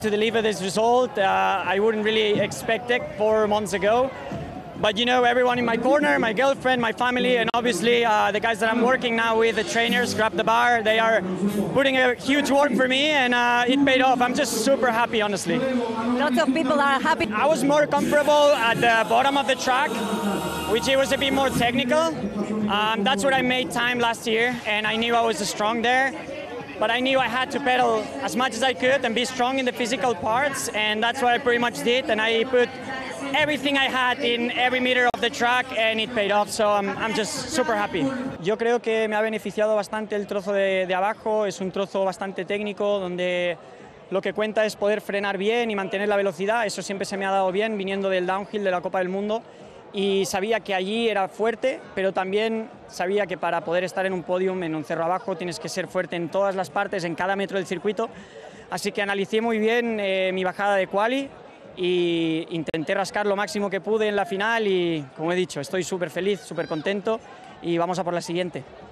To deliver this result, I wouldn't really expect it 4 months ago. But you know, everyone in my corner, my girlfriend, my family, and obviously the guys that I'm working now with, the trainers, Grab the Bar, they are putting a huge work for me, and it paid off. I'm just super happy, honestly. Lots of people are happy. I was more comfortable at the bottom of the track, which it was a bit more technical. That's where I made time last year, and I knew I was strong there. But I knew I had to pedal as much as I could and be strong in the physical parts, and that's what I pretty much did. And I put everything I had in every meter of the track, and it paid off. So I'm just super happy. Yo creo que me ha beneficiado bastante el trozo de abajo. Es un trozo bastante técnico donde lo que cuenta es poder frenar bien y mantener la velocidad. Eso siempre se me ha dado bien viniendo del downhill de la Copa del Mundo. Y sabía que allí era fuerte, pero también sabía que para poder estar en un podium, en un cerro abajo, tienes que ser fuerte en todas las partes, en cada metro del circuito. Así que analicé muy bien mi bajada de quali e intenté rascar lo máximo que pude en la final y, como he dicho, estoy súper feliz, súper contento y vamos a por la siguiente.